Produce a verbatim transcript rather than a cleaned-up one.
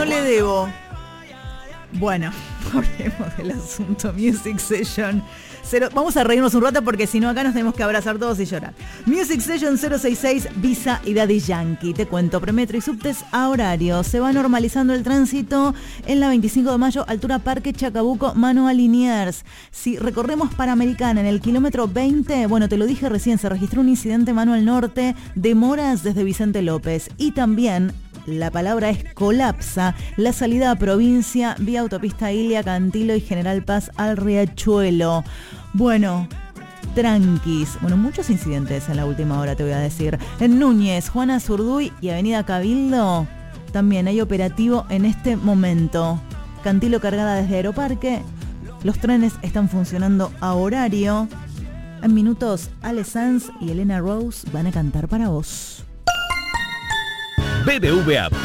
no le debo. Bueno, hablemos del asunto. Music Session cero. Vamos a reírnos un rato porque si no acá nos tenemos que abrazar todos y llorar. Music Session cero sesenta y seis, Visa y Daddy Yankee. Te cuento, premetro y subtes a horario. Se va normalizando el tránsito en la veinticinco de mayo, altura Parque Chacabuco, mano a Liniers. Si recorremos Panamericana en el kilómetro veinte, bueno, te lo dije recién, se registró un incidente mano al norte, demoras desde Vicente López. Y también la palabra es colapsa la salida a provincia vía autopista Ilia, Cantilo y General Paz al Riachuelo. Bueno, tranquis. Bueno, muchos incidentes en la última hora, te voy a decir. En Núñez, Juana Zurduy y Avenida Cabildo también hay operativo en este momento. Cantilo cargada desde Aeroparque. Los trenes están funcionando a horario. En minutos, Ale Sanz y Elena Rose van a cantar para vos. B B V A